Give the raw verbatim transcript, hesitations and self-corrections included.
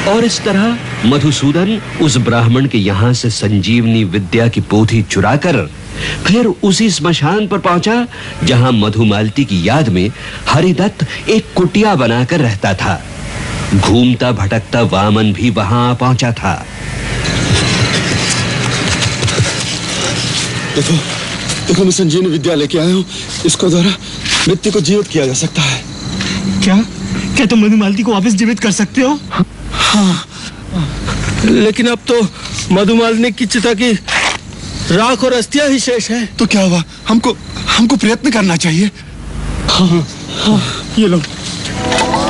और इस तरह मधुसूदन उस ब्राह्मण के यहाँ से संजीवनी विद्या की पोथी चुराकर फिर उसी स्मशान पर पहुंचा जहां मधुमालती की याद में हरिदत्त एक कुटिया बनाकर रहता था। घूमता भटकता वामन भी वहां पहुंचा था। देखो, देखो मैं संजीवनी विद्या लेके आया हूँ। इसको द्वारा मृत्यु को जीवित किया जा सकता है। क्या? क्या तुम मधुमालती को वापस जीवित कर सकते हो? हाँ, लेकिन अब तो मधुमालिनी की चिता की राख और अस्थियां ही शेष हैं। तो क्या हुआ? हमको हमको प्रयत्न करना चाहिए। हाँ, हाँ, ये लो।